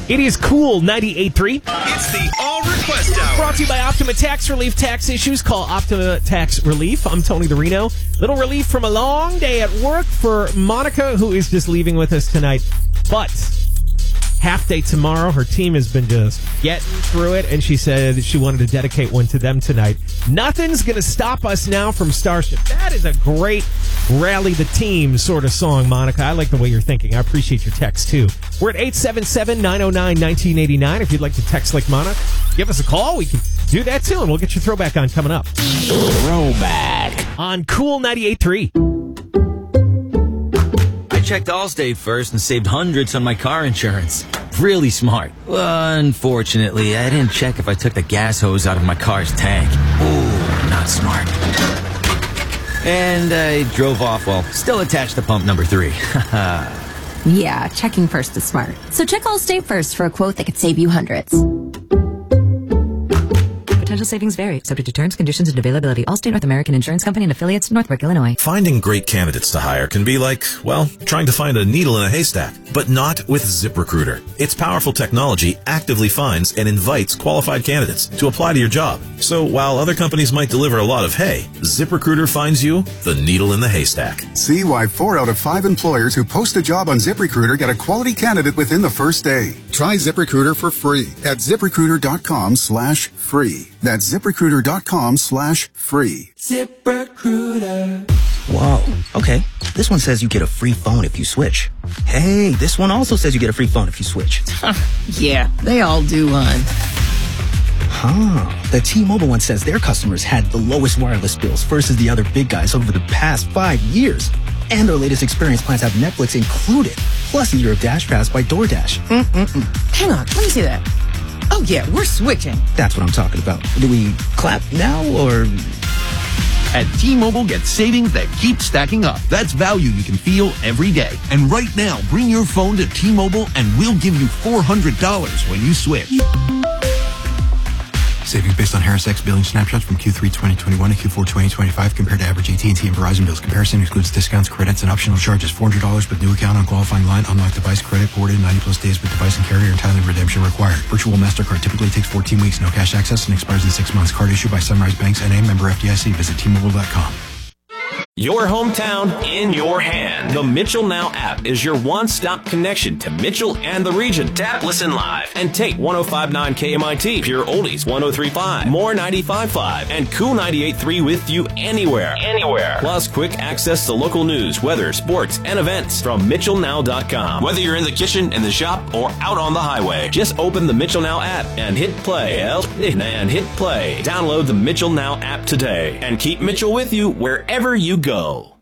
It is Cool 98.3. It's the All Request Hour. Brought to you by Optima Tax Relief. Tax issues, call Optima Tax Relief. I'm Tony the Reno. Little relief from a long day at work for Monica, who is just leaving with us tonight. But half day tomorrow. Her team has been just getting through it, and she said she wanted to dedicate one to them tonight. Nothing's going to stop us now from Starship. That is a great rally the team sort of song, Monica. I like the way you're thinking. I appreciate your text, too. We're at 877-909-1989. If you'd like to text like Monica, give us a call. We can do that, too, and we'll get your throwback on coming up. Throwback. On Cool 98.3. I checked Allstate first and saved hundreds on my car insurance. Really smart. Unfortunately, I didn't check if I took the gas hose out of my car's tank. Ooh, not smart. And I drove off while still attached to pump number 3. Yeah, checking first is smart. So check Allstate first for a quote that could save you hundreds. Potential savings vary, subject to terms, conditions, and availability. Allstate North American Insurance Company and affiliates, Northbrook, Illinois. Finding great candidates to hire can be like, well, trying to find a needle in a haystack, but not with ZipRecruiter. Its powerful technology actively finds and invites qualified candidates to apply to your job. So while other companies might deliver a lot of hay, ZipRecruiter finds you the needle in the haystack. See why 4 out of 5 employers who post a job on ZipRecruiter get a quality candidate within the first day. Try ZipRecruiter for free at ZipRecruiter.com/free. That's ZipRecruiter.com/free. ZipRecruiter. Whoa, okay. This one says you get a free phone if you switch. Hey, this one also says you get a free phone if you switch. Yeah, they all do, hon. The T-Mobile one says their customers had the lowest wireless bills versus the other big guys over the past 5 years. And their latest experience plans have Netflix included, plus a year of Dash Pass by DoorDash. Hang on, let me see that. Oh, yeah, we're switching. That's what I'm talking about. Do we clap now, or... At T-Mobile, get savings that keep stacking up. That's value you can feel every day. And right now, bring your phone to T-Mobile and we'll give you $400 when you switch. Savings based on Harris X billing snapshots from Q3 2021 to Q4 2025 compared to average AT&T and Verizon bills. Comparison excludes discounts, credits, and optional charges. $400 with new account on qualifying line. Unlocked device credit ported 90-plus days with device and carrier and timely redemption required. Virtual MasterCard typically takes 14 weeks. No cash access and expires in 6 months. Card issued by Sunrise Banks N.A. member FDIC. Visit T-Mobile.com. Your hometown in your hand. The Mitchell Now app is your one-stop connection to Mitchell and the region. Tap, listen live, and take 105.9 KMIT, Pure Oldies 103.5, More 95.5, and Cool 98.3 with you anywhere. Plus quick access to local news, weather, sports, and events from MitchellNow.com. Whether you're in the kitchen, in the shop, or out on the highway, just open the Mitchell Now app and hit play. Download the Mitchell Now app today and keep Mitchell with you wherever you go.